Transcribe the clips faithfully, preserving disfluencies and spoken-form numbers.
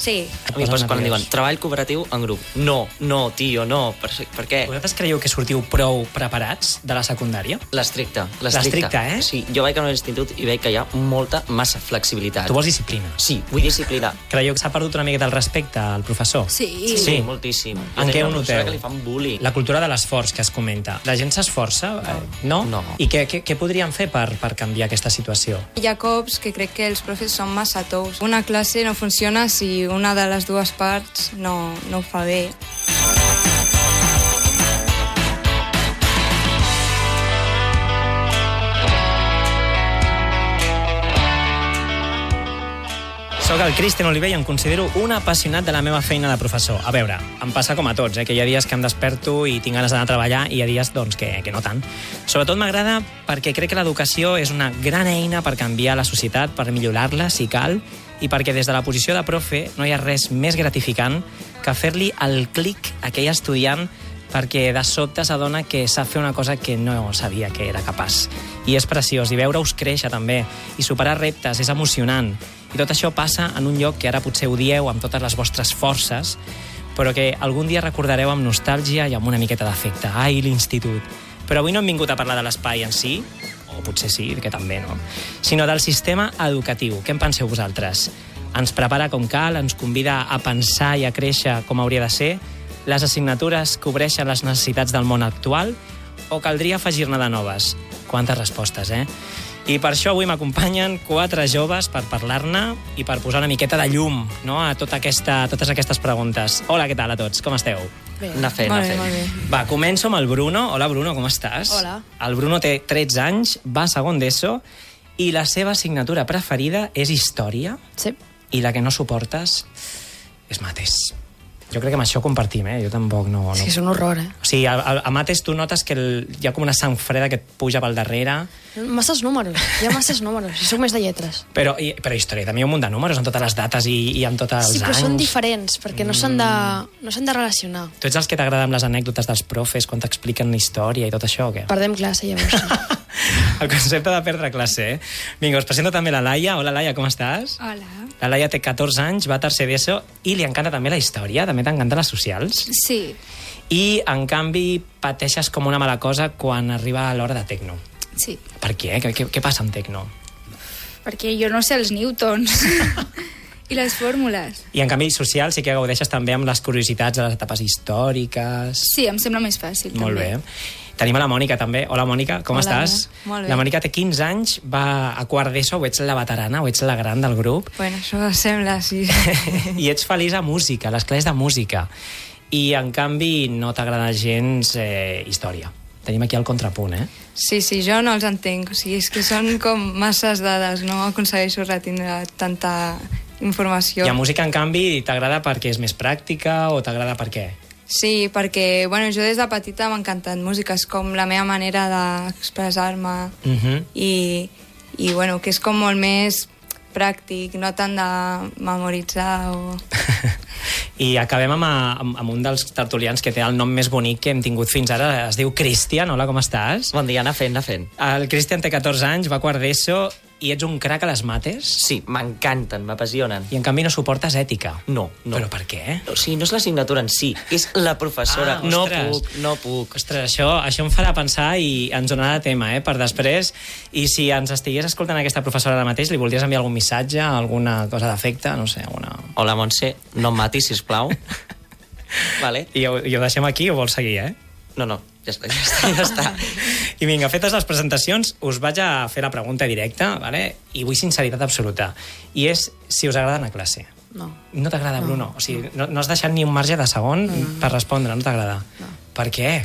Sí. A mi em passa quan em diuen treball cooperatiu en grup. No, no, tio, no. Per, per què? Vosaltres creieu que sortiu prou preparats de la secundària? L'estricte, l'estricte. L'estricte, eh? Sí, jo vaig a l'institut i veig que hi ha molta, massa flexibilitat. Tu vols disciplina? Sí, vull disciplina. Creieu que s'ha perdut una mica del respecte al professor? Sí. Sí, sí, moltíssim. En què ho una noteu? que li fan bullying. La cultura de l'esforç que es comenta. La gent s'esforça? Eh, no? No. I què, què, què podríem fer per, per canviar aquesta situació? Hi ha cops que crec que els profes són massa tous. Una classe no funciona si una de les dues parts no, no ho fa bé. Soc el Cristian Oliver i em considero un apassionat de la meva feina de professor. A veure, em passa com a tots, eh, que hi ha dies que em desperto i tinc ganes d'anar a treballar i hi ha dies doncs, que, que no tant. Sobretot m'agrada perquè crec que l'educació és una gran eina per canviar la societat, per millorar-la, si cal, i perquè des de la posició de profe no hi ha res més gratificant que fer-li el clic a aquell estudiant perquè de sobte s'adona que sap fer una cosa que no sabia que era capaç. I és preciós, i veure-us créixer també, i superar reptes, és emocionant. I tot això passa en un lloc que ara potser odieu amb totes les vostres forces, però que algun dia recordareu amb nostàlgia i amb una miqueta d'afecte. Ai, l'institut. Però avui no hem vingut a parlar de l'espai en si, o potser sí, que també, no? Sinó del sistema educatiu. Què en penseu vosaltres? Ens prepara com cal, ens convida a pensar i a créixer com hauria de ser? Les assignatures cobreixen les necessitats del món actual o caldria afegir-ne de noves? Quantes respostes, eh? I per això avui m'acompanyen quatre joves per parlar-ne i per posar una miqueta de llum, no?, a tota aquesta, a totes aquestes preguntes. Hola, què tal a tots? Com esteu? Bé. Anar fent, Molt anar bé, fent. molt bé. Va, començo amb el Bruno. Hola, Bruno, com estàs? Hola. El Bruno té tretze anys, va a segon d'ESO i la seva assignatura preferida és història Sí. i la que no suportes és mates. Jo crec que amb això compartim, eh? Jo tampoc no... no... Sí, és un horror, eh? O sigui, a, a, a mates tu notes que el, hi ha com una sang freda que et puja pel darrere, Masses números, hi ha masses números. Si soc més de lletres. però, i, però història també hi ha un munt de números, amb totes les dates i, i amb tots els Sí, però anys. són diferents, perquè no s'han de, no s'han de relacionar. Tu ets els que t'agrada amb les anècdotes dels profes quan t'expliquen història i tot això, o què? Perdem classe, llavors. El concepte de perdre classe, eh? Vinga, us presento també la Laia. Hola, Laia, com estàs? Hola. La Laia té catorze anys, va a tercer d'ESO i li encanta també la història, també t'encanten les socials. Sí. I, en canvi, pateixes com una mala cosa quan arriba l'hora de tecno. Sí. Per què? Què, què, què passa amb tecno? Perquè jo no sé els newtons i les fórmules. I, en canvi, social sí que gaudeixes també amb les curiositats de les etapes històriques. Sí, em sembla més fàcil. Molt també. bé. Tenim a la Mònica, també. Hola, Mònica, com Hola, estàs? molt bé. La Mònica té quinze anys, va a quart d'ESO, o ets la veterana, o ets la gran del grup, Bueno, això sembla, sí. i ets feliç a música, a les classes de música. I, en canvi, no t'agrada gens eh, història. Tenim aquí el contrapunt, eh? Sí, sí, jo no els entenc. O sigui, és que són com masses dades, no aconsegueixo retindre tanta informació. I a música, en canvi, t'agrada perquè és més pràctica o t'agrada per què? Sí, perquè bueno, jo des de petita m'ha encantat música, és com la meva manera d'expressar-me Uh -huh. i, i bueno, que és com molt més pràctic, no tant de memoritzar o... I acabem amb, amb, amb un dels tertulians que té el nom més bonic que hem tingut fins ara. Es diu Cristian. Hola, com estàs? Bon dia, anar fent, anar fent. El Cristian té catorze anys, va a quart d'ESO i ets un crac a les mates Sí, m'encanten, m'apassionen. i en canvi no suportes ètica. No, no. Però per què? O sigui, no és l'assignatura en si, és la professora. Ah, no ostres. puc, no puc. Ostres, això, això em farà pensar i ens donarà tema, eh, per després. I si ens estigués escoltant aquesta professora ara mateix, li voldries enviar algun missatge, alguna cosa d'afecte, no sé, alguna... Hola, Montse, no em matis, sisplau. Vale? I ho, i ho deixem aquí o vols seguir, eh? No, no, ja està, ja està, ja està. I vinga, fetes les presentacions, us vaig a fer la pregunta directa, vale? I vull sinceritat absoluta. I és si us agrada anar a classe. No. No t'agrada, Bruno? O sigui, no, no has deixat ni un marge de segon no, no. per respondre, no t'agrada? No. Per què?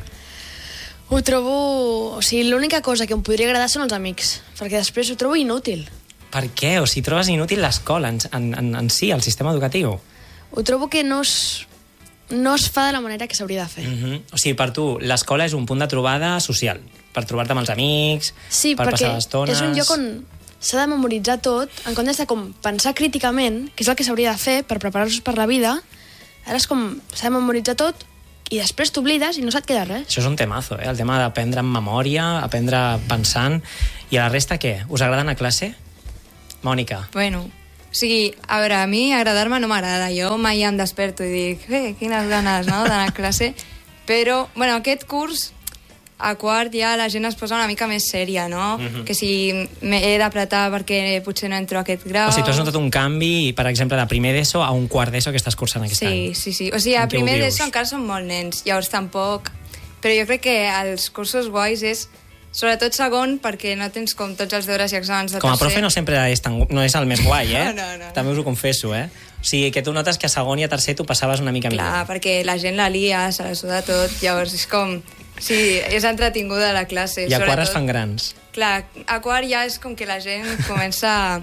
Ho trobo... O sigui, l'única cosa que em podria agradar són els amics, perquè després ho trobo inútil. Per què? O sigui, trobes inútil l'escola en, en, en, en si, el sistema educatiu? Ho trobo que no es, no es fa de la manera que s'hauria de fer. Mm -hmm. O sigui, per tu, l'escola és un punt de trobada social, per trobar-te amb els amics, Sí, per perquè passar l'estona... és un lloc on s'ha de memoritzar tot, en comptes de com pensar críticament, que és el que s'hauria de fer per preparar-nos per la vida, ara és com s'ha de memoritzar tot i després t'oblides i no se't queda res. Això és un temazo, eh? El tema d'aprendre en memòria, aprendre pensant... I a la resta, què? Us agrada anar a classe? Mònica? Bueno, O sigui, a veure, a mi agradar-me no m'agrada. Jo mai em desperto i dic, eh, quines ganes, no?, d'anar a classe. Però, bueno, aquest curs, a quart ja la gent es posa una mica més sèria, no? Mm-hmm. Que si he d'apretar perquè potser no entro a aquest grau... O sigui, tu has notat un canvi, per exemple, de primer d'ESO a un quart d'ESO que estàs cursant aquest sí, any. Sí, sí, sí. O sigui, a primer d'ESO encara són molt nens, llavors tampoc... Però jo crec que els cursos guais és... Sobretot segon, perquè no tens com tots els deures i exàmens de tercer. Com a profe no sempre és, tan, no és el més guai, eh? no, no, no. També us ho confesso, eh? O sigui, que tu notes que a segon i a tercer tu passaves una mica Clar, millor. Clar, perquè la gent la lia, se la suda tot, llavors és com... Sí, és entretinguda la classe. I a quart es fan grans. Clar, a quart ja és com que la gent comença a...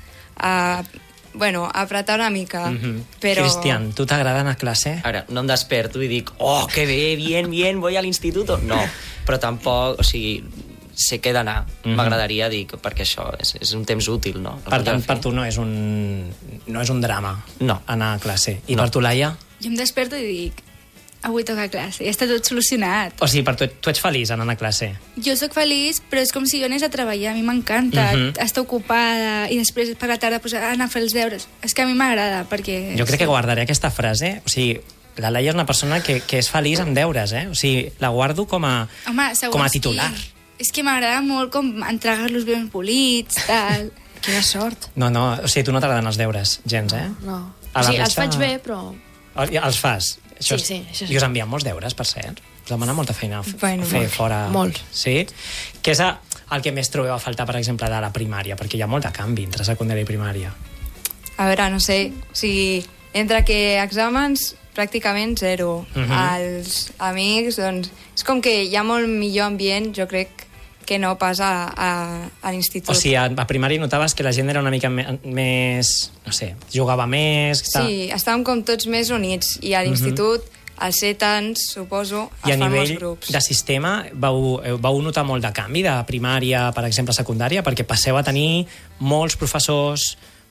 a bueno, a apretar una mica, Mm-hmm. però... Cristian, tu t'agrada anar a classe? Ara, no em desperto i dic, oh, que bé, bien, bien, voy al instituto. No, però tampoc, o sigui, sé que he d'anar. Mm-hmm. M'agradaria dir, perquè això és, és un temps útil, no? El Per podem tant, fer. per tu no és un, no és un drama No. anar a classe. I No. per tu, Laia? Jo em desperto i dic, avui toca classe, ja està tot solucionat. O sigui, per tu, tu ets feliç anant a classe? Jo sóc feliç, però és com si jo anés a treballar. A mi m'encanta Mhm. estar ocupada i després per la tarda pues, anar a fer els deures. És que a mi m'agrada, perquè... Jo crec que guardaré aquesta frase. O sigui, la Laia és una persona que, que és feliç amb deures, eh? O sigui, la guardo com a, Home, segons com a titular. qui. És que m'agrada molt com entregar-los ben polits, tal... Quina sort. No, no, o sigui, tu no t'agraden els deures, gens, eh? No. A O la sigui, els resta- faig bé, però... El- Els fas? Això Sí, és- sí, això sí. I us envien molts deures, per cert? Us demana molta feina a f- Bueno, fer molts. fora... Molts. Sí? Què és a- el que més trobeu a faltar, per exemple, de la primària? Perquè hi ha molt de canvi entre secundària i primària. A veure, no sé, o sigui, entre que exàmens pràcticament zero. Mhm. Els amics, doncs, és com que hi ha molt millor ambient, jo crec, que no pas a, a, a l'institut. O sigui, a, a primària notaves que la gent era una mica me- més... No sé, jugava més... Sí, estàvem com tots més units, i a l'institut, al ser tants, suposo, I a es fan molts nivell grups. de sistema vau, eh, vau notar molt de canvi de primària, per exemple, a secundària, perquè passeu a tenir molts professors...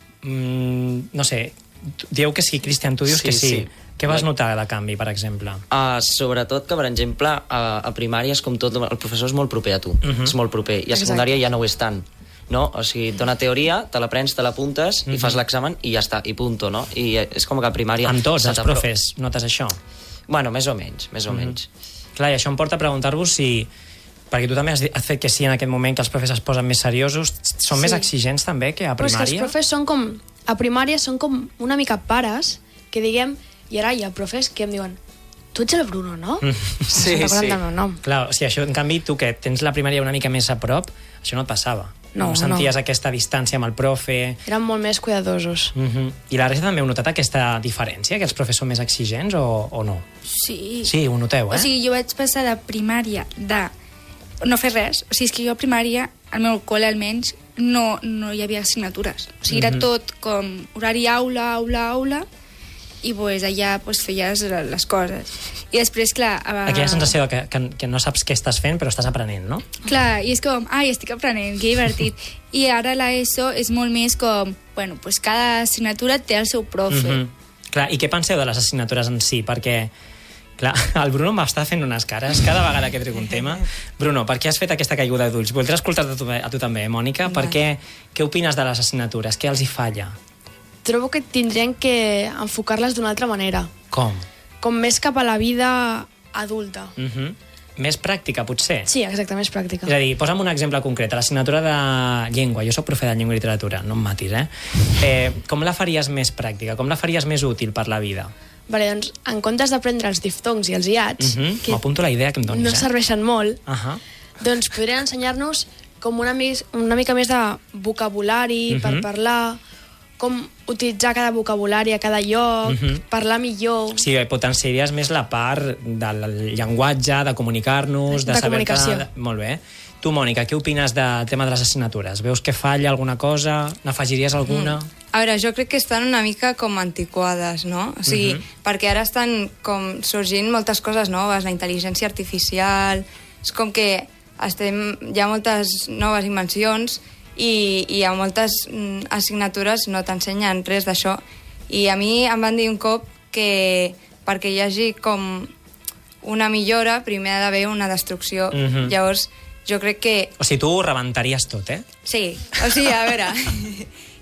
Mm, no sé, dieu que sí, Cristian, tu dius Sí, que sí. sí. Què vas La- notar de canvi, per exemple? Uh, sobretot que, per exemple, a, a primària és com tot, el professor és molt proper a tu, Mhm. és molt proper, i a secundària ja no ho és tant, no? O sigui, et dona teoria, te l'aprens, te l'apuntes, i fas l'examen i ja està, i punto, no? I és com que a primària... Amb tots se els t'apro- profes notes això? Bueno, més o menys, més o menys. Clar, i això em porta a preguntar-vos si... Perquè tu també has, di- has fet que sí en aquest moment, que els profes es posen més seriosos. Són Sí. més exigents també que a Però és que els primària? profes són com... A primària són com una mica pares, que diguem... I ara hi ha profes que em diuen tu ets el Bruno, no? Sí, Se'n recorden sí. del meu nom. Clar, o sigui, això, en canvi, tu que tens la primària una mica més a prop, això no et passava. No, senties no. aquesta distància amb el profe... Eren molt més cuidadosos. Uh -huh. I la resta també heu notat aquesta diferència, que els profes són més exigents o, o no? Sí. Sí, ho noteu, eh? O sigui, jo vaig passar de primària de no fer res. O sigui, és que jo a primària, al meu col·le almenys, no, no hi havia assignatures. O sigui, era Mhm. tot com horari aula, aula, aula, i pues, allà pues, feies les coses. I després, clar... A... Aquella sensació de que, que, que no saps què estàs fent, però estàs aprenent, no? Clar, i és com, ai, estic aprenent, que divertit. I ara l'ESO és molt més com, bueno, pues cada assignatura té el seu profe. Mhm. Clar, i què penseu de les assignatures en si? Perquè, clar, el Bruno m'està fent unes cares cada vegada que trec un tema. Bruno, per què has fet aquesta caiguda d'ulls? Voldré escoltar-te a tu, a tu també, Mònica. Per què, què opines de les assignatures? Què els hi falla? Trobo que tindrien que enfocar-les d'una altra manera. Com? Com més cap a la vida adulta. Uh -huh. Més pràctica, potser? Sí, exacte, més pràctica. És a dir, posa'm un exemple concret. A l'assignatura de llengua, jo sóc profe de llengua i literatura, no em matis, eh? eh? Com la faries més pràctica? Com la faries més útil per la vida? Vale, doncs, en comptes d'aprendre els diftongs i els iats, Uh -huh. que M'apunto la idea que em donis, no eh? serveixen molt, Uh -huh. doncs podrien ensenyar-nos com una, mis, una mica més de vocabulari Mhm. per parlar, com utilitzar cada vocabulari a cada lloc, Mhm. parlar millor... O sigui, potenciaries més la part del llenguatge, de comunicar-nos, de, De saber... comunicació. De... Molt bé. Tu, Mònica, què opines del tema de les assignatures? Veus que falla alguna cosa? N'afegiries alguna? Mm. A veure, jo crec que estan una mica com antiquades, no? O sigui, Mhm. perquè ara estan com sorgint moltes coses noves, la intel·ligència artificial... És com que estem, hi ha moltes noves invencions i, i a moltes mm, assignatures no t'ensenyen res d'això. I a mi em van dir un cop que perquè hi hagi com una millora, primer ha d'haver una destrucció. Mhm. Llavors, jo crec que O sigui, tu ho rebentaries tot, eh? sí, o sigui, a veure,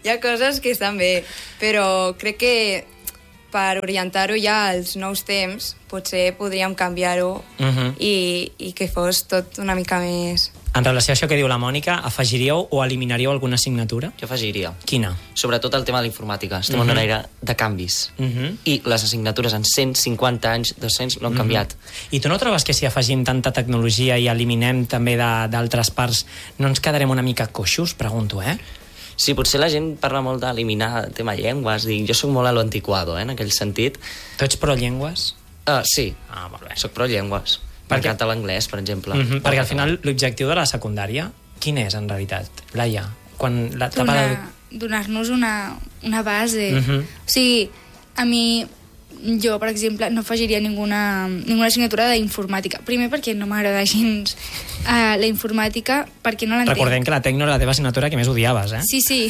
hi ha coses que estan bé, però crec que per orientar-ho ja als nous temps potser podríem canviar-ho Uh-huh. i, i que fos tot una mica més... En relació a això que diu la Mònica, afegiríeu o eliminaríeu alguna assignatura? Jo afegiria. Quina? Sobretot el tema de la informàtica. Estem Mhm. en una era de canvis. Uh-huh. I les assignatures en cent cinquanta anys, dos-cents, no han canviat. I tu no trobes que si afegim tanta tecnologia i eliminem també de- d'altres parts no ens quedarem una mica coixos? Pregunto, eh? Sí, potser la gent parla molt d'eliminar el tema llengües. Dic, jo sóc molt a lo antiquado, eh, en aquell sentit. Tu ets pro llengües? Uh, sí, Ah, molt bé. soc pro llengües. Perquè- M'encanta l'anglès, per exemple. Uh-huh. Perquè al final l'objectiu de la secundària, quin és en realitat, Laia? Quan l'etapa de... Donar- donar-nos una, una base. Mhm. O sigui, a mi, jo, per exemple, no afegiria ninguna, ninguna assignatura d'informàtica. Primer perquè no m'agrada gens uh, la informàtica, perquè no l'entenc. Recordem que la tecno era la teva assignatura que més odiaves, eh? Sí, sí.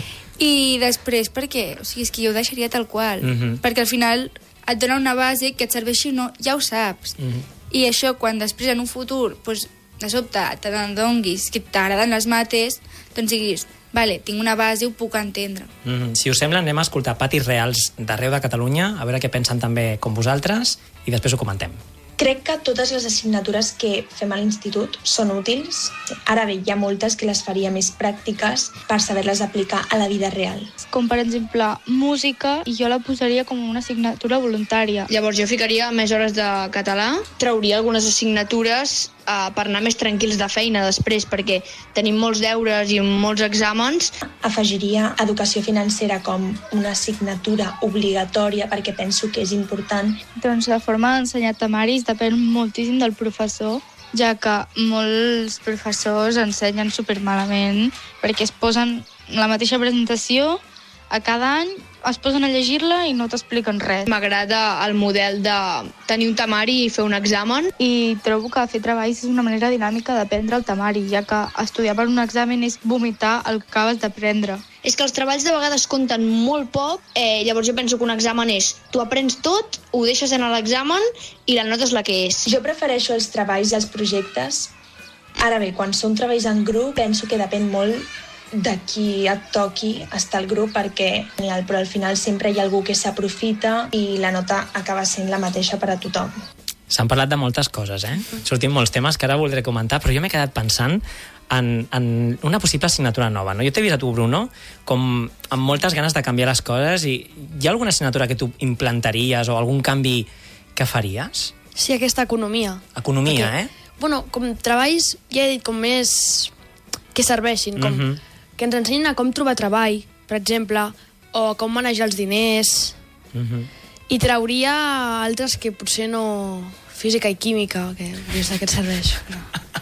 I després perquè, o sigui, és que jo ho deixaria tal qual. Mhm. Perquè al final et dona una base que et serveixi o no, ja ho saps. Mhm. I això, quan després en un futur, doncs, de sobte, te n'adonguis que t'agraden les mates, doncs diguis, vale, tinc una base, ho puc entendre. Mm-hmm. Si us sembla, anem a escoltar patis reals d'arreu de Catalunya, a veure què pensen també com vosaltres, i després ho comentem. Crec que totes les assignatures que fem a l'institut són útils. Ara bé, hi ha moltes que les faria més pràctiques per saber-les aplicar a la vida real. Com per exemple música, i jo la posaria com una assignatura voluntària. Llavors jo ficaria més hores de català, trauria algunes assignatures uh, per anar més tranquils de feina després, perquè tenim molts deures i molts exàmens. Afegiria educació financera com una assignatura obligatòria perquè penso que és important. Doncs la forma d'ensenyar temaris depèn moltíssim del professor, ja que molts professors ensenyen supermalament perquè es posen la mateixa presentació a cada any, es posen a llegir-la i no t'expliquen res. M'agrada el model de tenir un temari i fer un examen. I trobo que fer treballs és una manera dinàmica d'aprendre el temari, ja que estudiar per un examen és vomitar el que acabes d'aprendre. És que els treballs de vegades compten molt poc, eh, llavors jo penso que un examen és tu aprens tot, ho deixes en l'examen i la nota és la que és. Jo prefereixo els treballs i els projectes. Ara bé, quan són treballs en grup, penso que depèn molt de qui et toqui estar al grup, perquè però al final sempre hi ha algú que s'aprofita i la nota acaba sent la mateixa per a tothom. S'han parlat de moltes coses, eh? Sortim molts temes que ara voldré comentar, però jo m'he quedat pensant en, en una possible assignatura nova, no? Jo t'he vist a tu, Bruno, com amb moltes ganes de canviar les coses, i hi ha alguna assignatura que tu implantaries o algun canvi que faries? Sí, aquesta economia. Economia, Perquè, eh? Bueno, com treballs, ja he dit, com més que serveixin, com Mhm. que ens ensenyin a com trobar treball, per exemple, o com manejar els diners, Mhm. i trauria altres que potser no... Física i química, que des d'aquest serveix. No.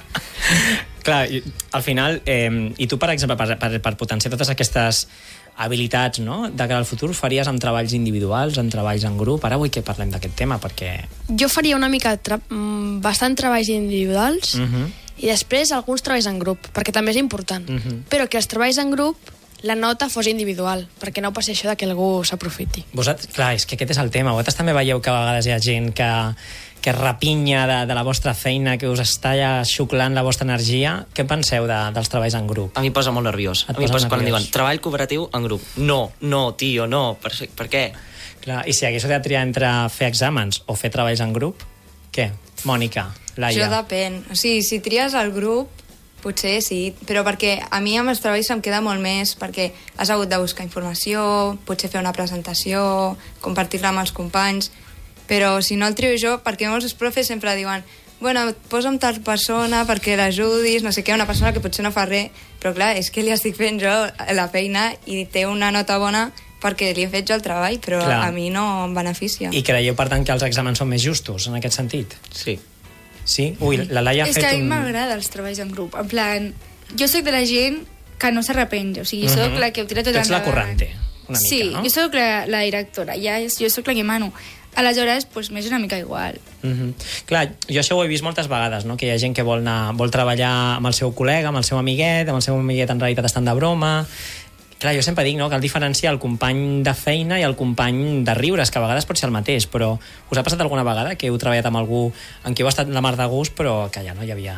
Clar, i, al final, eh, i tu, per exemple, per, per, per potenciar totes aquestes habilitats, no?, de cara al futur, faries amb treballs individuals, amb treballs en grup? Ara vull que parlem d'aquest tema, perquè... Jo faria una mica, tra mm, bastant treballs individuals, Mhm. i després alguns treballs en grup, perquè també és important. Mhm. Però que els treballs en grup, la nota fos individual, perquè no passi això de que algú s'aprofiti. Vosaltres, clar, és que aquest és el tema. Vosaltres també veieu que a vegades hi ha gent que, que rapinya de, de la vostra feina, que us està ja xuclant la vostra energia. Què penseu de, dels treballs en grup? A mi em posa molt nerviós. Et A mi em posa posa quan em nerviós. diuen treball cooperatiu en grup. No, no, tio, no. Per, per què? Clar, i si haguéssiu de triar entre fer exàmens o fer treballs en grup, què? Mònica, Laia. Això depèn. O sigui, si tries el grup, potser sí, però perquè a mi amb els treballs em queda molt més, perquè has hagut de buscar informació, potser fer una presentació, compartir-la amb els companys, però si no el trio jo, perquè molts profes sempre diuen bueno, posa'm tal persona perquè l'ajudis, no sé què, una persona que potser no fa res, però clar, és que li estic fent jo la feina i té una nota bona perquè li he fet jo el treball, però Clar. a mi no em beneficia. I creieu, per tant, que els exàmens són més justos, en aquest sentit? Sí. Sí? Ui, la Laia ha És fet que a mi un... m'agrada els treballs en grup. En plan, jo sóc de la gent que no s'arrepenja. O sigui, sóc Mhm. la que ho tira tot Tu ets la endavant. corrente, una mica, sí, no? jo sóc la, la directora, ja és, jo sóc la que mano. Aleshores, doncs, m'és una mica igual. Mm-hmm. Clar, jo això ho he vist moltes vegades, no? Que hi ha gent que vol, anar, vol treballar amb el seu col·lega, amb el seu amiguet, amb el seu amiguet en realitat estan de broma... Clar, jo sempre dic, no?, cal diferenciar el company de feina i el company de riures, que a vegades pot ser el mateix, però us ha passat alguna vegada que heu treballat amb algú en qui heu estat la mar de gust, però que ja no hi havia, no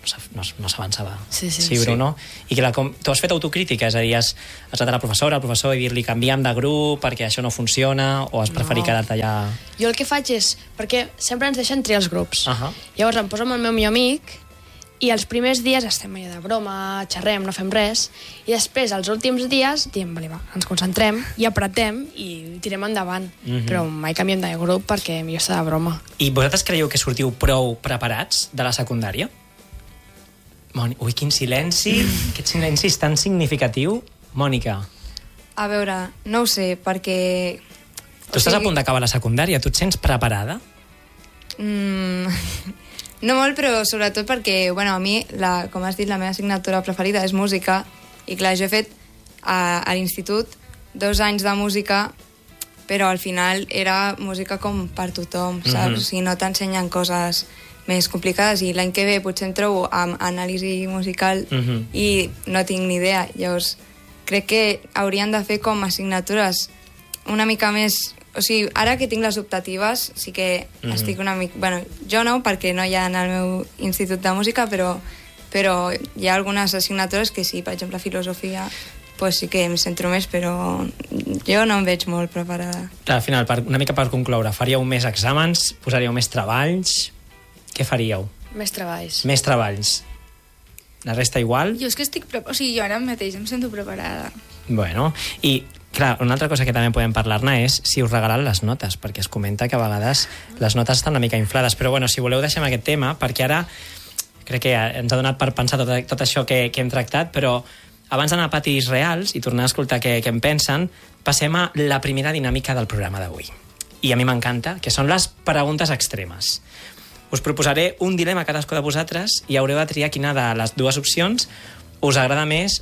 no, no s'avançava. Sí, sí. Sí, Bruno? Sí. I que la, com, tu has fet autocrítica, és a dir, has, has anat a la professora, al professor, i dir-li canviem de grup perquè això no funciona, o has preferit No. quedar-te allà... Jo el que faig és... Perquè sempre ens deixen triar els grups. Uh -huh. Llavors em poso amb el meu millor amic i els primers dies estem allà de broma, xerrem, no fem res, i després, els últims dies, diem, vale, va, ens concentrem i apretem i tirem endavant. Uh -huh. Però mai canviem de grup perquè millor està de broma. I vosaltres creieu que sortiu prou preparats de la secundària? Mònica, ui, quin silenci, aquest silenci és tan significatiu. Mònica, A veure, no ho sé, perquè... tu estàs a punt d'acabar la secundària, tu et sents preparada? Mm, no molt, però sobretot perquè, bueno, a mi, la, com has dit, la meva assignatura preferida és música, i clar, jo he fet a, a l'institut dos anys de música, però al final era música com per tothom, saps? Mhm. O sigui, no t'ensenyen coses més complicades, i l'any que ve potser em trobo amb anàlisi musical Mhm. i no tinc ni idea. Llavors, crec que haurien de fer com assignatures una mica més... O sigui, ara que tinc les optatives, sí que Mhm. estic una mica... Bueno, jo no, perquè no hi ha en el meu institut de música, però, però hi ha algunes assignatures que sí, per exemple, filosofia, pues sí que em centro més, però jo no em veig molt preparada. Clar, al final, per, una mica per concloure, faríeu més exàmens, posaríeu més treballs... Què faríeu? Més treballs. Més treballs. La resta igual? Jo és que estic... Pre... O sigui, jo ara mateix em sento preparada. Bueno, i clar, una altra cosa que també podem parlar-ne és si us regalen les notes, perquè es comenta que a vegades les notes estan una mica inflades, però bueno, si voleu deixem aquest tema, perquè ara crec que ens ha donat per pensar tot, tot això que, que hem tractat, però abans d'anar a patis reals i tornar a escoltar què, què en pensen, passem a la primera dinàmica del programa d'avui. I a mi m'encanta, que són les preguntes extremes. Us proposaré un dilema a cadascú de vosaltres i haureu de triar quina de les dues opcions us agrada més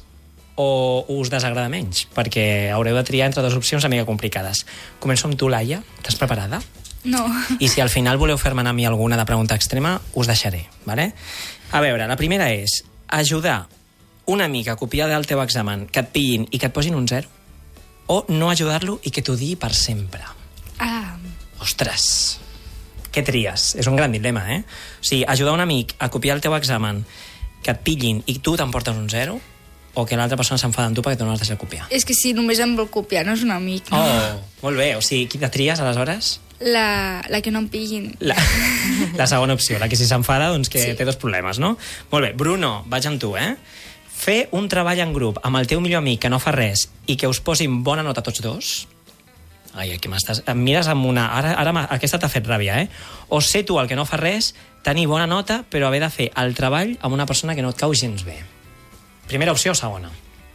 o us desagrada menys, perquè haureu de triar entre dues opcions una mica complicades. Començo amb tu, Laia. Estàs preparada? No. I si al final voleu fer-me anar a mi alguna de pregunta extrema, us deixaré, vale? A veure, la primera és ajudar un amic a copiar del teu examen, que et pillin i que et posin un zero, o no ajudar-lo i que t'ho digui per sempre. Ah, Ostres, què tries? És un gran dilema, eh? O sigui, ajudar un amic a copiar el teu examen, que et pillin i tu t'emportes un zero, o que l'altra persona s'enfada amb tu perquè tu no l'has deixat copiar. és que si només em vol copiar, no és un amic. No? Oh, molt bé. O sigui, qui te tries, aleshores? La, la que no em pillin. La, la segona opció, la que si s'enfada, doncs que Sí. té dos problemes, no? Molt bé, Bruno, vaig amb tu, eh? Fer un treball en grup amb el teu millor amic que no fa res i que us posin bona nota tots dos. Ai, aquí m'estàs... Em mires amb una... Ara, ara m'ha- aquesta t'ha fet ràbia, eh? O ser tu el que no fa res, tenir bona nota, però haver de fer el treball amb una persona que no et cau gens bé. Primera opció o segona?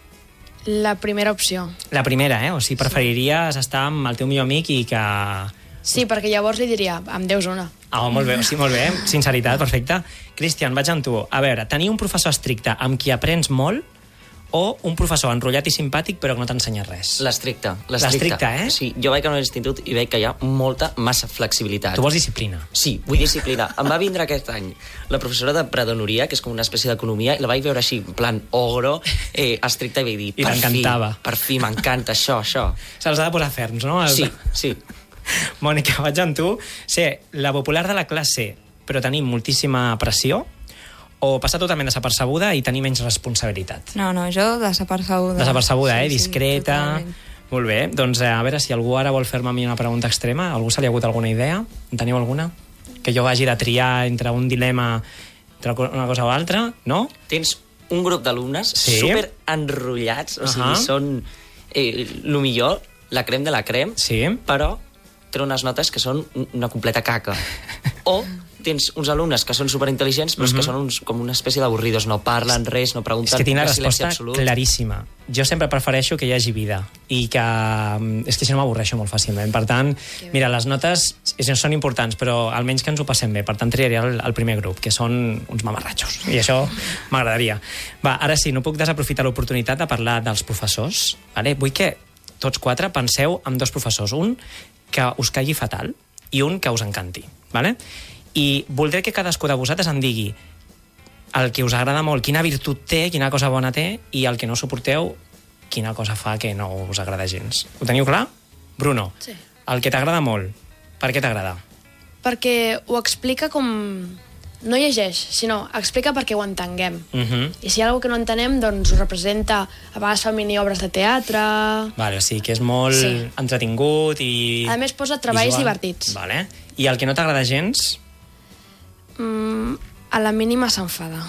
La primera opció. La primera, eh? O sigui, preferiries estar amb el teu millor amic i que... Sí, perquè llavors li diria, em deus una. Ah, oh, molt bé, sí, molt bé, sinceritat, perfecte. Cristian, vaig amb tu. A veure, tenir un professor estricte amb qui aprens molt o un professor enrotllat i simpàtic però que no t'ensenya res? L'estricte. L'estricte, eh? Sí, jo vaig anar a l'institut i veig que hi ha molta massa flexibilitat. Tu vols disciplina? Sí, vull disciplina. Em va vindre aquest any la professora de predonoria, que és com una espècie d'economia, i la vaig veure així, en plan ogro, eh, estricta, i vaig dir, I per fi, t'encantava. per fi, m'encanta això, això. Se'ls ha de posar ferms, no? Els- Sí, sí. Mònica, vaig amb tu. Ser la popular de la classe però tenir moltíssima pressió o passar totalment desapercebuda i tenir menys responsabilitat? No, no, jo desapercebuda. Desapercebuda, eh? Sí, sí, Discreta... totalment. Molt bé, doncs a veure si algú ara vol fer-me a mi una pregunta extrema. Algú se li ha hagut alguna idea? En teniu alguna? Que jo hagi de triar entre un dilema, entre una cosa o altra, no? Tens un grup d'alumnes Sí. super enrotllats, o sigui, Ahà. són eh, lo millor, la crem de la crem, Sí. però té unes notes que són una completa caca. O tens uns alumnes que són superintel·ligents, però és que són uns, com una espècie d'avorridos, no parlen res, no pregunten, És que tinc la res, silenci resposta absolut. claríssima. Jo sempre prefereixo que hi hagi vida i que... És que si no m'avorreixo molt fàcilment. Per tant, mira, les notes és- són importants, però almenys que ens ho passem bé. Per tant, triaria el, el primer grup, que són uns mamarratxos. I això m'agradaria. Va, ara sí, no puc desaprofitar l'oportunitat de parlar dels professors. Vale? Vull que tots quatre penseu en dos professors. Un que us caigui fatal i un que us encanti. Vale? I voldré que cadascú de vosaltres em digui el que us agrada molt, quina virtut té, quina cosa bona té, i el que no suporteu, quina cosa fa que no us agrada gens. Ho teniu clar? Bruno, Sí. el que t'agrada molt, per què t'agrada? Perquè ho explica com no llegeix, sinó explica perquè ho entenguem. Uh -huh. I si hi ha alguna que no entenem, doncs ho representa, a vegades fa mini-obres de teatre... Vale, o sigui que és molt Sí. entretingut i... A més, posa treballs visual. divertits. Vale. I el que no t'agrada gens? Mm, a la mínima s'enfada.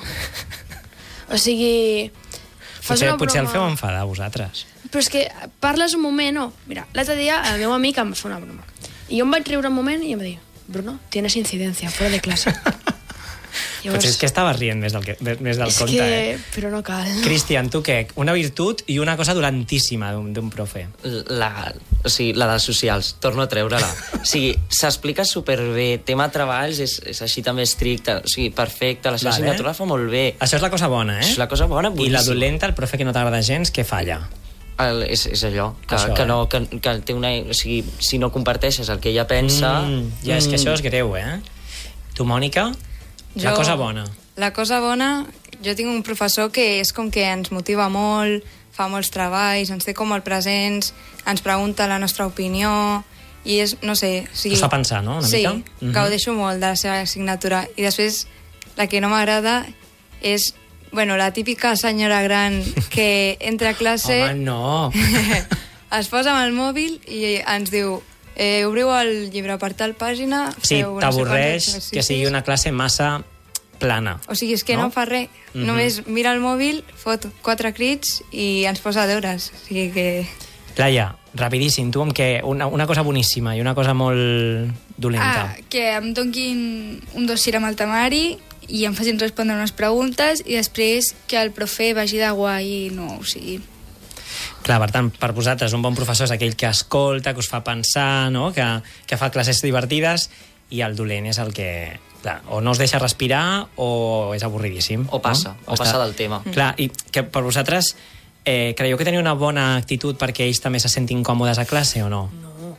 O sigui... fas Potser, una potser el broma- feu enfadar, vosaltres. Però és que parles un moment, no. Mira, l'altre dia el meu amic em fa una broma. I jo em vaig riure un moment i em va dir, Bruno, tienes incidencia, fuera de clase. Llavors... Potser és que estaves rient més del, que, més del és compte, que... eh? Però no cal. Cristian, tu què? Una virtut i una cosa dolentíssima d'un d'un profe. La, o sigui, la de socials, torno a treure-la. O sigui, s'explica superbé, tema treballs és, és així també estricte, o sigui, perfecte, la seva Vale. assignatura la fa molt bé. Això és la cosa bona, eh? És la cosa bona, I boníssima. la dolenta, el profe que no t'agrada gens, què falla? El, és, és allò, que, Això, que, eh? no, que, que té una... O sigui, si no comparteixes el que ella pensa... Mm, ja, és que això és greu, eh? Tu, Mònica, la Jo- cosa bona. La cosa bona, jo tinc un professor que és com que ens motiva molt, fa molts treballs, ens té com molt presents, ens pregunta la nostra opinió, i és, no sé... O sigui, Us fa pensar, no?, una sí, mica? Sí, Mhm. gaudeixo molt de la seva assignatura. I després, la que no m'agrada és, bueno, la típica senyora gran que entra a classe... Home, no! es posa amb el mòbil i ens diu eh, obriu el llibre per tal pàgina... Sí, feu no sé t'avorreix quants exercicis. que sigui una classe massa plana. O sigui, és que no? no, fa res. Mhm. Només mira el mòbil, fot quatre crits i ens posa deures. O sigui que... Laia, rapidíssim, tu amb què? Una, una cosa boníssima i una cosa molt dolenta. Ah, que em donquin un dossier amb el temari i em facin respondre unes preguntes i després que el profe vagi de guai i no o sigui... Clar, per tant, per vosaltres un bon professor és aquell que escolta, que us fa pensar, no? que, que fa classes divertides, i el dolent és el que... Clar, o no us deixa respirar o és avorridíssim. O passa, no? o passa del tema. Clar, i que per vosaltres eh, creieu que teniu una bona actitud perquè ells també se sentin còmodes a classe o no? No.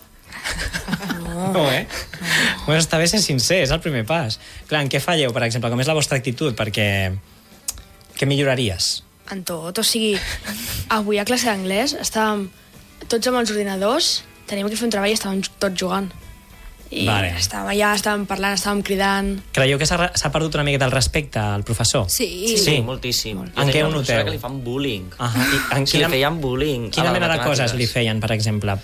No, no eh? No. Bueno, està bé ser sincer, és el primer pas. Clar, en què falleu, per exemple? Com és la vostra actitud? Perquè... Què milloraries? En tot, o sigui, avui a classe d'anglès estàvem tots amb els ordinadors, teníem que fer un treball i estàvem tots jugant. I Vale. estàvem allà, estàvem parlant, estàvem cridant... Creieu que s'ha re- s'ha perdut una miqueta el respecte al professor? Sí, Sí, Sí. moltíssim. En Jo què tenia ho una professora noteu? que li fan bullying. Ah, i en Qui quina, li feien bullying. a quina les mena de matemàtiques. coses li feien, per exemple,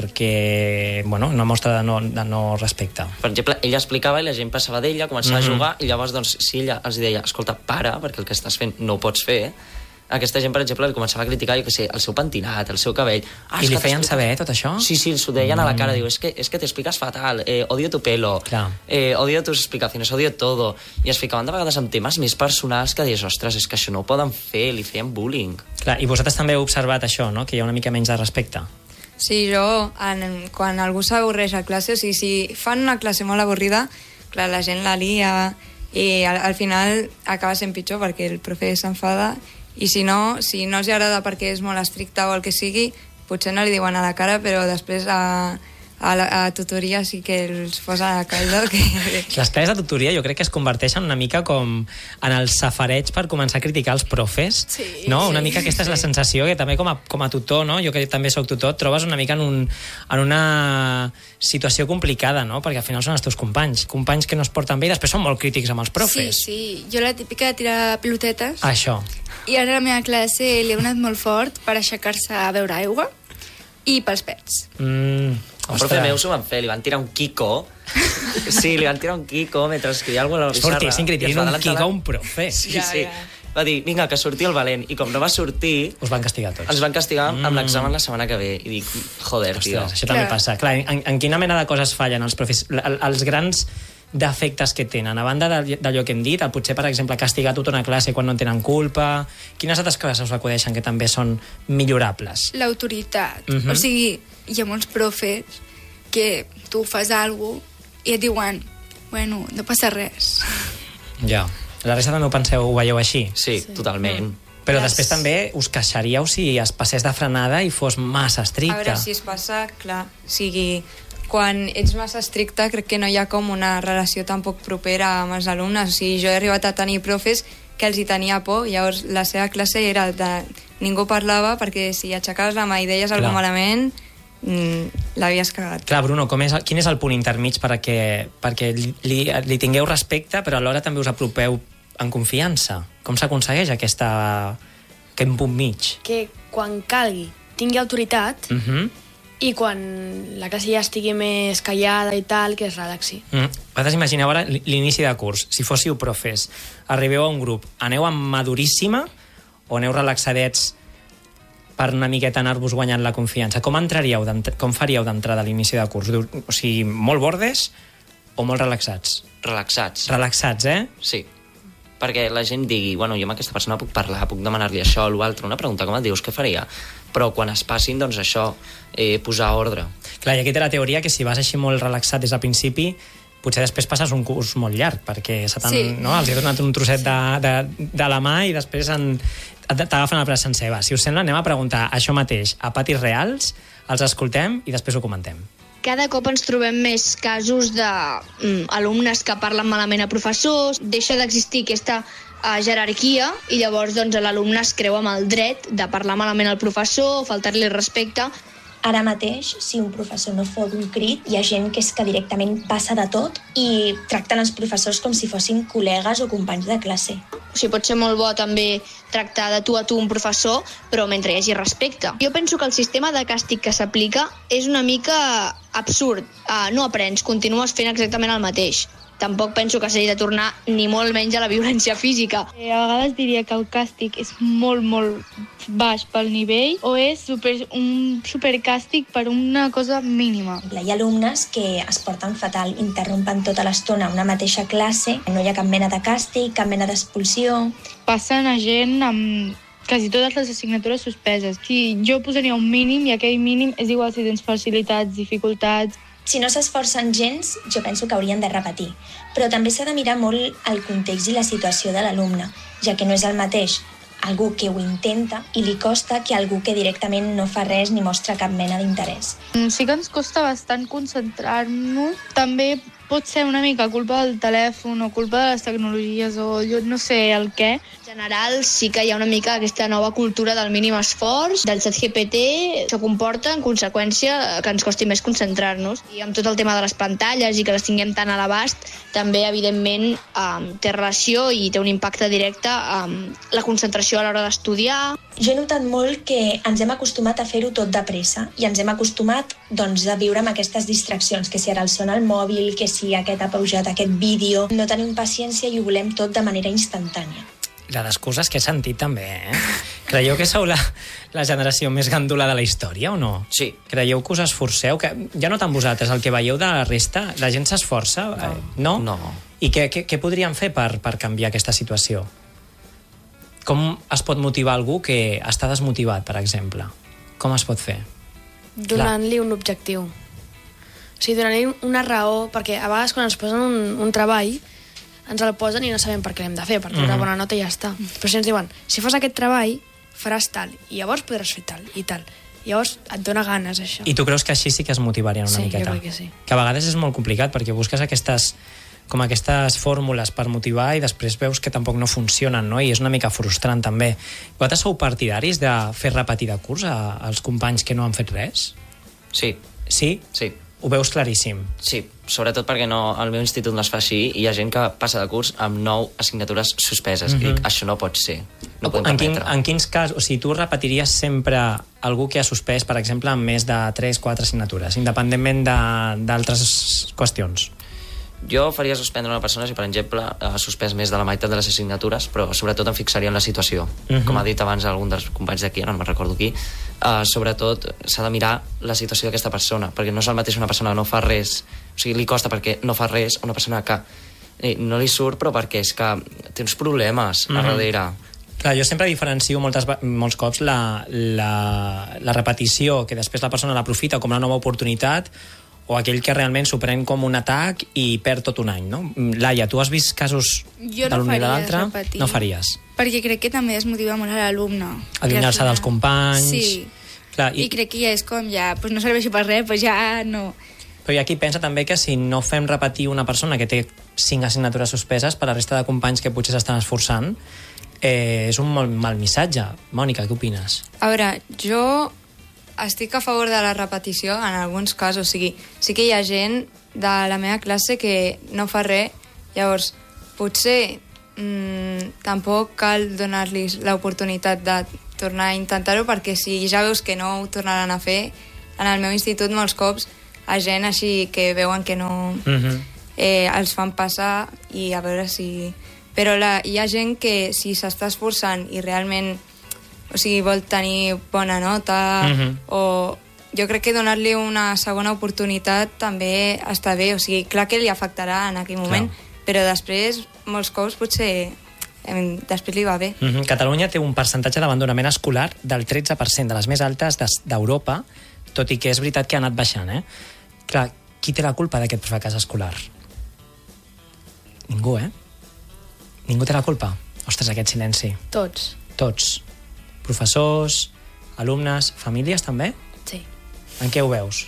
perquè, bueno, una mostra de no, de no respecte? Per exemple, ella explicava i la gent passava d'ella, començava Mhm. a jugar, i llavors, doncs, si ella els deia, escolta, para, perquè el que estàs fent no ho pots fer, aquesta gent, per exemple, li començava a criticar, jo què sé, el seu pentinat, el seu cabell... Ah, I és li que feien t'explica- saber tot això? Sí, sí, s'ho deien a la cara, diu, es que, es que te explicas fatal, eh, odio tu pelo, Clar. eh, odio tus explicaciones, odio todo, i es ficaven de vegades amb temes més personals que dius, ostres, és que això no ho poden fer, li feien bullying. Clar, i vosaltres també heu observat això, no?, que hi ha una mica menys de respecte. Sí, jo, en, quan algú s'avorreix a classe, o sigui, si fan una classe molt avorrida, clar, la gent la lia i al, al final acaba sent pitjor perquè el profe s'enfada i si no, si no els agrada perquè és molt estricte o el que sigui, potser no li diuen a la cara, però després a, a, la, a tutoria sí que els posa a caldo. Que... Les classes de tutoria jo crec que es converteixen una mica com en el safareig per començar a criticar els profes, Sí, no? sí, Una mica aquesta és la sensació que també com a, com a tutor, no? Jo que també sóc tutor, et trobes una mica en, un, en una situació complicada, no? Perquè al final són els teus companys, companys que no es porten bé i després són molt crítics amb els profes. Sí, sí. Jo la típica de tirar pilotetes Això. i ara a la meva classe li he donat molt fort per aixecar-se a beure aigua i pels pets. Mm, El profe meu s'ho van fer, li van tirar un Kiko. Sí, li van tirar un Kiko mentre escrivia alguna cosa a la És pissarra. fortíssim que li I es tirin va un adelantar quico a la- un profe. Sí, Ja, sí. ja. Va dir, vinga, que surti el valent. I com no va sortir, Us van castigar tots. ens van castigar Mm. amb l'examen la setmana que ve. I dic, joder, tio. Ostres, això també Clar. passa. Clar, en, en quina mena de coses fallen els profes? L- Els grans defectes que tenen, a banda de- d'allò que hem dit, el potser, per exemple, castigar tota una classe quan no en tenen culpa, quines altres coses us acudeixen que també són millorables? L'autoritat. Mhm. O sigui, hi ha molts profes que tu fas alguna cosa i et diuen, bueno, no passa res. Ja. La resta també ho penseu, ho veieu així? Sí, totalment. Però Les- després també us queixaríeu si es passés de frenada i fos massa A estricte. veure, si es passa, clar, o sigui, quan ets massa estricte crec que no hi ha com una relació tampoc propera amb els alumnes. O sigui, jo he arribat a tenir profes que els hi tenia por, llavors la seva classe era de... Ningú parlava perquè si aixecaves la mà i deies Clar. alguna malament, mm, l'havies cagat. Clar, Bruno, com és, quin és el punt intermig perquè, perquè li, li, li tingueu respecte, però alhora també us apropeu en confiança? Com s'aconsegueix aquesta, aquest punt mig? Que quan calgui tingui autoritat Uh -huh. i quan la classe ja estigui més callada i tal, que es relaxi. Mm. Vosaltres imagineu ara l'inici de curs. Si fóssiu profes, arribeu a un grup, aneu amb maduríssima o aneu relaxadets per una miqueta anar-vos guanyant la confiança? Com entraríeu, com faríeu d'entrada a l'inici de curs? O sigui, molt bordes o molt relaxats? Relaxats. Relaxats, eh? Sí. Perquè la gent digui, bueno, jo amb aquesta persona puc parlar, puc demanar-li això o l'altre, una pregunta, com et dius, què faria? Però quan es passin, doncs això, eh, posar ordre. Clar, i aquí té la teoria que si vas així molt relaxat des del principi, potser després passes un curs molt llarg, perquè se t'han, Sí. no, els he donat un trosset de, de, de la mà i després en, t'agafen el braç sencer. Va, si us sembla, anem a preguntar això mateix a patis reals, els escoltem i després ho comentem. Cada cop ens trobem més casos d'alumnes que parlen malament a professors, deixa d'existir aquesta uh, jerarquia i llavors doncs, l'alumne es creu amb el dret de parlar malament al professor, faltar-li respecte. Ara mateix, si un professor no fot un crit, hi ha gent que és que directament passa de tot i tracten els professors com si fossin col·legues o companys de classe. O sigui, pot ser molt bo també tractar de tu a tu un professor, però mentre hi hagi respecte. Jo penso que el sistema de càstig que s'aplica és una mica absurd. Uh, no aprens, continues fent exactament el mateix. Tampoc penso que s'hagi de tornar ni molt menys a la violència física. Eh, a vegades diria que el càstig és molt, molt baix pel nivell o és super, un supercàstig per una cosa mínima. Hi ha alumnes que es porten fatal, interrompen tota l'estona una mateixa classe, no hi ha cap mena de càstig, cap mena d'expulsió. Passen a gent amb quasi totes les assignatures suspeses. Si jo posaria un mínim i aquell mínim és igual si tens facilitats, dificultats. Si no s'esforcen gens, jo penso que haurien de repetir. Però també s'ha de mirar molt el context i la situació de l'alumne, ja que no és el mateix algú que ho intenta i li costa que algú que directament no fa res ni mostra cap mena d'interès. Sí que ens costa bastant concentrar-nos. També pot ser una mica culpa del telèfon o culpa de les tecnologies o jo no sé el què. En general sí que hi ha una mica aquesta nova cultura del mínim esforç, del chat G P T, això comporta en conseqüència que ens costi més concentrar-nos. I amb tot el tema de les pantalles i que les tinguem tan a l'abast, també evidentment um, té relació i té un impacte directe amb la concentració a l'hora d'estudiar. Jo he notat molt que ens hem acostumat a fer-ho tot de pressa i ens hem acostumat doncs, a viure amb aquestes distraccions, que si ara el sona el mòbil, que si aquest ha pujat aquest vídeo. No tenim paciència i ho volem tot de manera instantània. La d'excuses que he sentit també, eh? Creieu que sou la, la generació més gandula de la història o no? Sí. Creieu que us esforceu? Que, ja no tant vosaltres, el que veieu de la resta, la gent s'esforça? No. Eh, no? No. I què, què, què podríem fer per, per canviar aquesta situació? Com es pot motivar algú que està desmotivat, per exemple? Com es pot fer? Donant-li un objectiu. O sigui, donant-li una raó, perquè a vegades quan ens posen un, un treball ens el posen i no sabem per què l'hem de fer, per treure mm. bona nota i ja està. Però si ens diuen, si fas aquest treball, faràs tal, i llavors podràs fer tal, i tal. Llavors et dona ganes, això. I tu creus que així sí que es motivarien una sí, miqueta? Sí, jo crec que sí. Que a vegades és molt complicat, perquè busques aquestes, com aquestes fórmules per motivar i després veus que tampoc no funcionen, no? I és una mica frustrant, també. Vosaltres sou partidaris de fer repetir de curs a, als companys que no han fet res? Sí. Sí? Sí. Ho veus claríssim? Sí, sobretot perquè no, al meu institut no es fa així i hi ha gent que passa de curs amb nou assignatures suspeses. Mm-hmm. I dic, això no pot ser. No podem en, quin, permetre. en quins casos? O sigui, tu repetiries sempre algú que ha suspès, per exemple, amb més de tres quatre assignatures, independentment d'altres qüestions? Jo faria suspendre una persona si, per exemple, ha suspès més de la meitat de les assignatures, però sobretot em fixaria en la situació. Uh-huh. Com ha dit abans algun dels companys d'aquí, no me'n recordo qui, uh, sobretot s'ha de mirar la situació d'aquesta persona, perquè no és el mateix una persona que no fa res, o sigui, li costa perquè no fa res, una persona que eh, no li surt, però perquè és que té uns problemes uh-huh. a darrere. Clar, jo sempre diferencio moltes, molts cops la, la, la repetició, que després la persona l'aprofita com una nova oportunitat, o aquell que realment s'ho pren com un atac i perd tot un any, no? Laia, tu has vist casos jo de no l'un i de faria l'altre? repetir. No faries. Perquè crec que també desmotiva molt a l'alumne. Allunyar-se dels companys... Sí. Clar, i... I crec que ja és com, ja, pues no serveixi per res, pues ja no... Però hi ha qui pensa també que si no fem repetir una persona que té cinc assignatures suspeses per la resta de companys que potser s'estan esforçant, eh, és un molt mal missatge. Mònica, què opines? A veure, jo estic a favor de la repetició en alguns casos. O sigui, sí que hi ha gent de la meva classe que no fa res, llavors potser mmm, tampoc cal donar-los l'oportunitat de tornar a intentar-ho, perquè si ja veus que no ho tornaran a fer, en el meu institut molts cops hi ha gent així que veuen que no mm-hmm. eh, els fan passar i a veure si... Però la, hi ha gent que si s'està esforçant i realment, o sigui, vol tenir bona nota mm-hmm. o... Jo crec que donar-li una segona oportunitat també està bé, o sigui, clar que li afectarà en aquell moment, clar. Però després, molts cops, potser eh, després li va bé. Mm-hmm. Catalunya té un percentatge d'abandonament escolar del tretze per cent, de les més altes d'Europa, tot i que és veritat que ha anat baixant, eh? Clar, qui té la culpa d'aquest fracàs escolar? Ningú, eh? Ningú té la culpa? Ostres, aquest silenci. Tots. Tots. Professors, alumnes, famílies també? Sí. En què ho veus?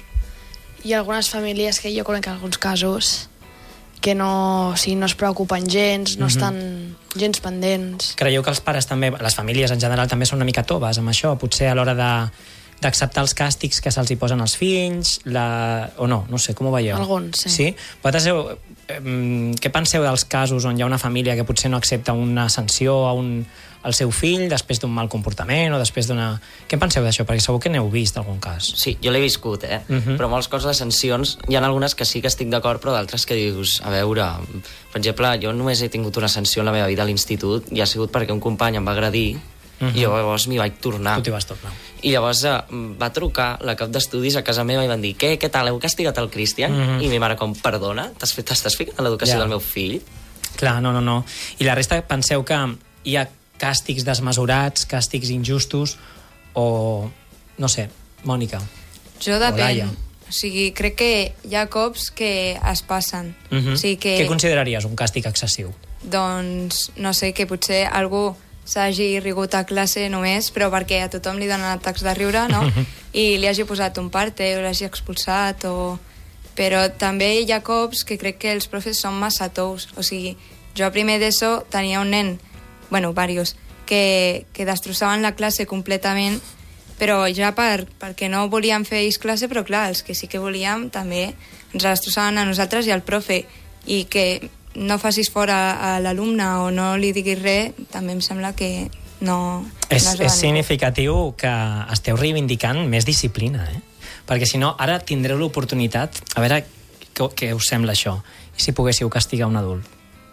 Hi ha algunes famílies que jo conec en alguns casos que no, o sigui, no es preocupen gens, no mm-hmm. estan gens pendents. Creieu que els pares també, les famílies en general també són una mica toves amb això? Potser a l'hora de d'acceptar els càstigs que se'ls hi posen als fills, la... o no, no sé, com ho veieu? Alguns, sí. Sí? Vosaltres heu, eh, què penseu dels casos on hi ha una família que potser no accepta una sanció a un, al seu fill després d'un mal comportament o després d'una... Què penseu d'això? Perquè segur que n'heu vist algun cas. Sí, jo l'he viscut, eh? Uh-huh. Però molts cops les sancions, hi ha algunes que sí que estic d'acord, però d'altres que dius, a veure, per exemple, jo només he tingut una sanció en la meva vida a l'institut i ha sigut perquè un company em va agredir. Uh-huh. I llavors m'hi vaig tornar. Tu t'hi vas tornar. I llavors eh, va trucar la cap d'estudis a casa meva i van dir, què, què tal, heu castigat el Cristian? Uh-huh. I mi mare com, perdona, t'estàs ficant en l'educació yeah. del meu fill? Clar, no, no, no. I la resta penseu que hi ha càstigs desmesurats, càstigs injustos, o... no sé, Mònica. Jo depèn. O sigui, crec que hi ha cops que es passen. Uh-huh. O sigui que... Què consideraries un càstig excessiu? Doncs, no sé, que potser algú s'hagi rigut a classe només, però perquè a tothom li donen atacs de riure, no? I li hagi posat un parte, o l'hagi expulsat, o... Però també hi ha cops que crec que els profes són massa tous. O sigui, jo a primer d'ESO tenia un nen, bueno, varios, que, que destrossaven la classe completament, però ja per, perquè no volíem fer ells classe, però clar, els que sí que volíem també ens destrossaven a nosaltres i al profe, i que no facis fora a l'alumne o no li diguis res, també em sembla que no... És, no és significatiu que esteu reivindicant més disciplina, eh? Perquè si no, ara tindreu l'oportunitat... A veure què, què us sembla això. I si poguéssiu castigar un adult?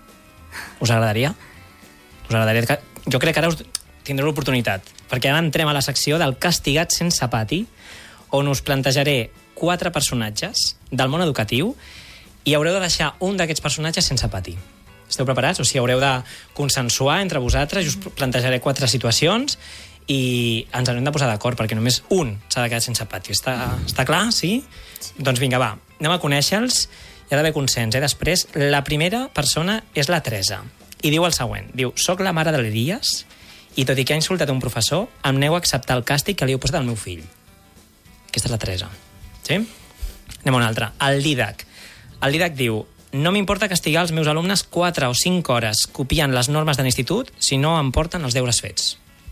Us agradaria? Us agradaria? Jo crec que ara us tindreu l'oportunitat, perquè ara entrem a la secció del castigat sense pati, on us plantejaré quatre personatges del món educatiu i haureu de deixar un d'aquests personatges sense pati. Esteu preparats? O sigui, haureu de consensuar entre vosaltres i us plantejaré quatre situacions i ens haurem de posar d'acord, perquè només un s'ha de quedar sense pati. Està, està clar? Sí? sí? Doncs vinga, va. Anem a conèixer-los. Hi ha d'haver consens, eh? Després, la primera persona és la Teresa. I diu el següent. Diu, soc la mare de l'Elias i tot i que ha insultat un professor, em nego a acceptar el càstig que li heu posat al meu fill. Aquesta és la Teresa. Sí? Anem a una altra. El Didac. El Didac diu, no m'importa castigar els meus alumnes quatre o cinc hores copiant les normes de l'institut si no em porten els deures fets.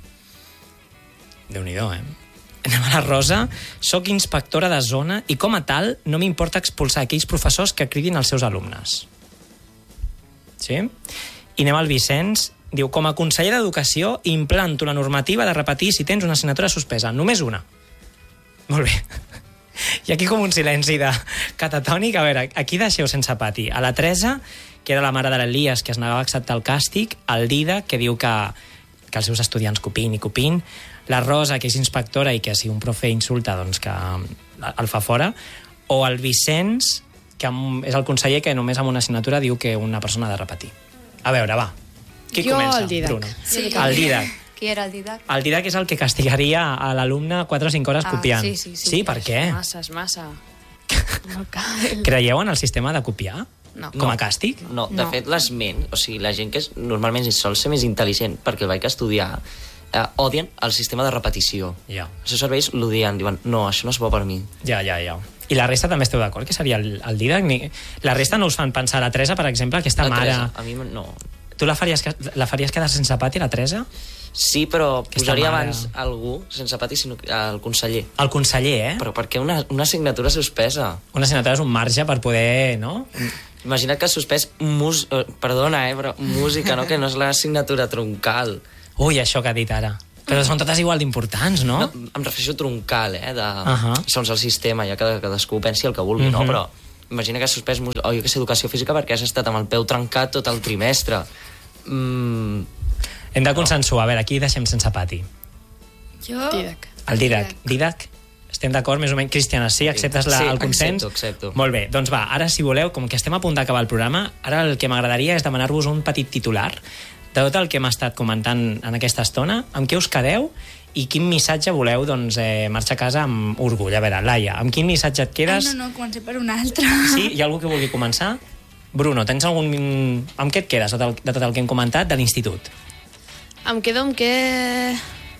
Déu-n'hi-do, eh? Anem a la Rosa. Soc inspectora de zona i com a tal no m'importa expulsar aquells professors que cridin els seus alumnes. Sí? I anem al Vicenç. Diu, com a conseller d'Educació implanto la normativa de repetir si tens una assignatura suspesa. Només una. Molt bé. I aquí com un silenci de catatònic. A veure, aquí deixeu sense pati a la Teresa, que era la mare de l'Elias, que es negava a acceptar el càstig, el Dida, que diu que, que els seus estudiants copin i copin, la Rosa, que és inspectora i que si un profe insulta, doncs que el fa fora, o el Vicenç, que és el conseller que només amb una assignatura diu que una persona ha de repetir. A veure, va. Qui jo comença? El Didac. Bruno. Sí, el Didac. Qui era el Didac? El Didac és el que castigaria a l'alumne quatre o cinc hores ah, copiant. Sí, sí, sí. Sí, per què? És massa, és massa. No cal. Creieu en el sistema de copiar? No. Com a càstig? No, de no. fet, l'esment, o sigui, la gent que és, normalment sol ser més intel·ligent perquè el vaig estudiar, eh, odien el sistema de repetició. Ja. Els seus serveis l'odien, diuen, no, això no és bo per mi. Ja, ja, ja. I la resta també esteu d'acord que seria el, el Didac? Ni... La resta no us fan pensar, la Teresa, per exemple, aquesta la mare... Teresa, a mi no... Tu la faries, la faries quedar sense pati, la Teresa? Sí, però Aquesta posaria mare. abans algú, sense pati, sinó el conseller. El conseller, eh? Però per què una, una assignatura suspesa? Una assignatura és un marge per poder, no? Imagina't que has suspès mus... eh, perdona, eh, però música, no? Que no és l'assignatura troncal. Ui, això que ha dit ara. Però són totes igual d'importants, no? No, em refereixo a troncal, eh? De, Ahà. Segons el sistema, ja que cadascú pensi el que vulgui, no? Mhm. Però imagina que has suspès mus- o jo que sé, educació física perquè has estat amb el peu trencat tot el trimestre. Mm, Hem de consensuar. A veure, aquí deixem sense pati. Jo... Didac. El Didac. Didac? Estem d'acord, més o menys? Cristiana, sí? Acceptes la, Sí, el consens? accepto, accepto. Molt bé, doncs va, ara si voleu, com que estem a punt d'acabar el programa, ara el que m'agradaria és demanar-vos un petit titular de tot el que hem estat comentant en aquesta estona, amb què us quedeu i quin missatge voleu doncs, eh, marxar a casa amb orgull. A veure, Laia, amb quin missatge et Ai, quedes? no, no, comencem per un altre. Sí? Hi ha algú que vulgui començar? Bruno, tens algun... Amb què et quedes de tot el, de tot el que hem comentat de l'institut? Em quedo amb que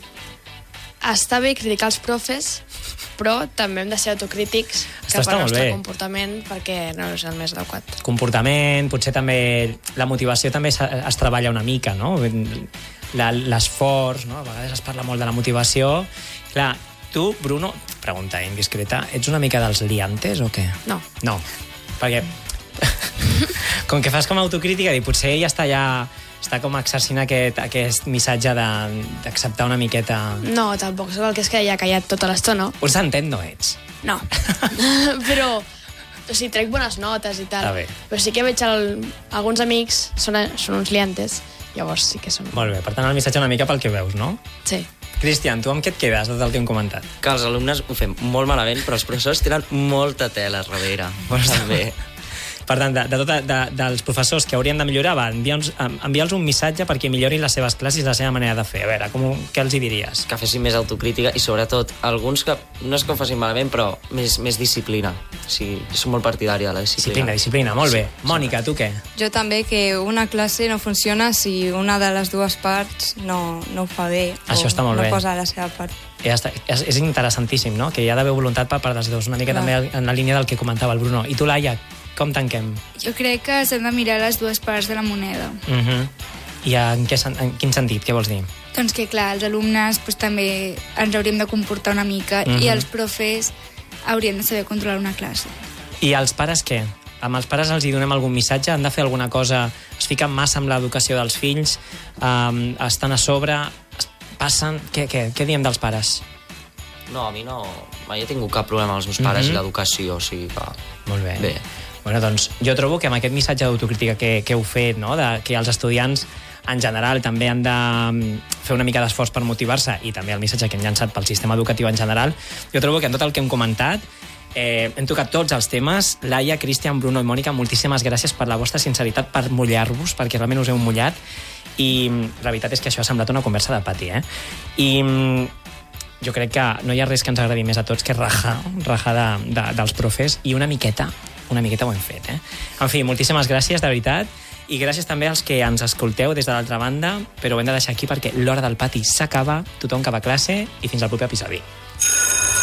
està bé criticar els profes, però també hem de ser autocrítics Això cap està al molt nostre bé. comportament perquè no és el més adequat. Comportament, potser també la motivació també es, es treballa una mica, no? La- L'esforç, no? A vegades es parla molt de la motivació. Clar, tu, Bruno, pregunta indiscreta, ets una mica dels liantes o què? No. No, perquè com que fas com a autocrítica, i potser ja està ja està com exercint aquest, aquest missatge de- d'acceptar una miqueta... No, tampoc sóc el que es queda callat tota l'estona. Un sentent no ets. No. Però, o sigui, trec bones notes i tal. Està bé. Però sí que veig el, alguns amics, són, són uns liantes, llavors sí que són... Molt bé, per tant el missatge una mica pel que veus, no? Sí. Cristian, tu amb què et quedes de tot el que hem comentat? Que els alumnes ho fem molt malament, però els professors tenen molta tela a darrere. També. Per tant, de, de tot, de, dels professors que haurien de millorar, va, enviar-los enviar un missatge perquè millorin les seves classes i la seva manera de fer. A veure, com, què els hi diries? Que fessin més autocrítica i, sobretot, alguns que no és que ho facin malament, però més, més disciplina. O sigui, som molt partidària de la disciplina. Disciplina, disciplina, molt bé. Mònica, tu què? Jo també, que una classe no funciona si una de les dues parts no, no ho fa bé. Això o està molt no bé. posa la seva part. Ja està. És, és interessantíssim, no? Que hi ha d'haver voluntat per part dels dos, una mica Clar. també en la línia del que comentava el Bruno. I tu, Laia, com tanquem? Jo crec que s'han de mirar les dues parts de la moneda. Uh -huh. I en, què, sen- en quin sentit? Què vols dir? Doncs que, clar, els alumnes pues, també ens hauríem de comportar una mica Mhm. i els profes haurien de saber controlar una classe. I els pares què? Amb els pares els hi donem algun missatge? Han de fer alguna cosa? Es fiquen massa amb l'educació dels fills? Um, estan a sobre? Es passen? Què, què, què diem dels pares? No, a mi no... Mai he tingut cap problema amb els meus pares Mhm. i l'educació, o sigui que... Molt bé. Bé. Bueno, doncs jo trobo que amb aquest missatge d'autocrítica que, que heu fet, no? De que els estudiants en general també han de mm, fer una mica d'esforç per motivar-se, i també el missatge que hem llançat pel sistema educatiu en general, jo trobo que en tot el que hem comentat eh, hem tocat tots els temes. Laia, Cristian, Bruno i Mònica, moltíssimes gràcies per la vostra sinceritat, per mullar-vos, perquè realment us heu mullat, i mm, la veritat és que això ha semblat una conversa de pati, eh? I mm, jo crec que no hi ha res que ens agradi més a tots que rajar, rajar de, de, dels profes, i una miqueta, una miqueta ho hem fet, eh? En fi, moltíssimes gràcies, de veritat, i gràcies també als que ens escolteu des de l'altra banda, però ho hem de deixar aquí perquè l'hora del pati s'acaba, tothom cap a classe, i fins al proper episodi.